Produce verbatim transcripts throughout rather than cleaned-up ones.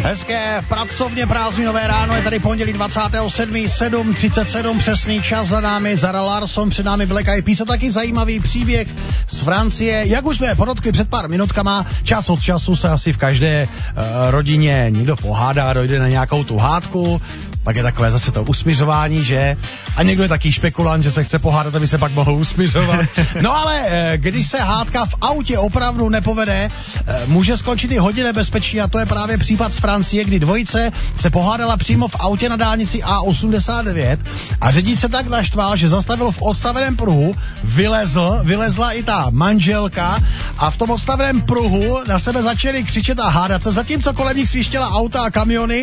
Hezké pracovně prázdninové ráno, je tady pondělí dvacátého sedmého sedm třicet sedm, přesný čas, za námi Zara Larsson, před námi Black Eyed Peas a taky zajímavý příběh z Francie. Jak už jsme podotkli před pár minutkama, čas od času se asi v každé uh, rodině někdo pohádá, dojde na nějakou tu hádku, pak je takové zase to usmiřování, že? A někdo je taký špekulant, že se chce pohádat, aby se pak mohl usmiřovat. No ale když se hádka v autě opravdu nepovede, může skončit i hodně nebezpečí a to je právě případ z Francie, kdy dvojice se pohádala přímo v autě na dálnici A osmdesát devět a řidič se tak naštval, že zastavil v odstaveném pruhu, vylezl, vylezla i ta manželka a v tom odstaveném pruhu na sebe začali křičet a hádat se, zatímco kolem nich svíštěla auta a kamiony.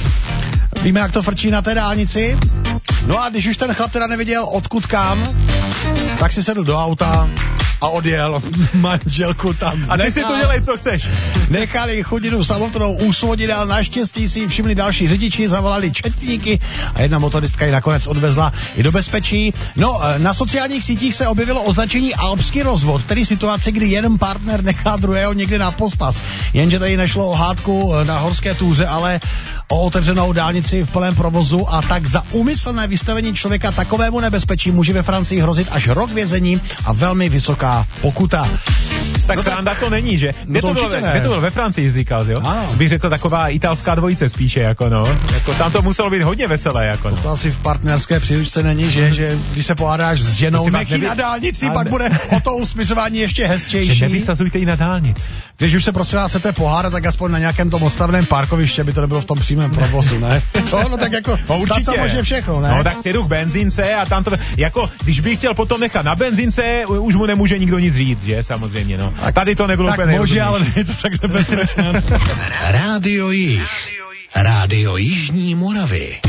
Víme, jak to frčí na té dálnici. No a když už ten chlap teda nevěděl odkud kam, tak si sedl do auta a odjel manželku tam. A dej si to dělej, co chceš. Nechali chudinu samotnou u svodidel, naštěstí si všimli další řidiči, zavolali četníky a jedna motoristka ji nakonec odvezla i do bezpečí. No, na sociálních sítích se objevilo označení alpský rozvod, tedy situace, kdy jeden partner nechá druhého někde na pospas. Jenže tady nešlo o hádku na horské túře, ale o otevřenou dálnici v plném provozu a tak za úmyslné vystavení člověka takovému nebezpečí může ve Francii hrozit až rok vězení a velmi vysoká pokuta. Tak no sranda tak to není, že? Kde no to, to, bylo, kde to bylo? Ve Francii jsi říkal, jo? Ano. Bych řekl taková italská dvojice spíše, jako no. Jako, tam to muselo být hodně veselé, jako no. To asi v partnerské příručce není, že, že když se pohádáš s ženou neký nevy... na dálnici, a pak ne... bude o to usmiřování ještě hezčejší. Že nevysazujte i na dálnici. Když už se prosím vás chcete pohádat, tak aspoň na nějakém tom odstavném parkoviště, by to nebylo v tom přímém provozu, ne? Co? No tak jako no, určitě. Možná všechno, ne? No tak si jdu k benzínce a tam to, jako, když bych chtěl potom nechat na benzínce, už mu nemůže nikdo nic říct, že? Samozřejmě, no. Tak, tady to nebylo tak úplně může, ale je to tak nebezpečné. Rádio Jih. Rádio Jižní Moravy.